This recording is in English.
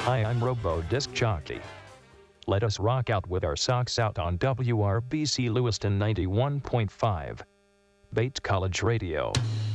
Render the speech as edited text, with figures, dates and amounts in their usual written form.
Hi, I'm Robo Disc Jockey. Let us rock out with our socks out on WRBC Lewiston 91.5. Bates College Radio.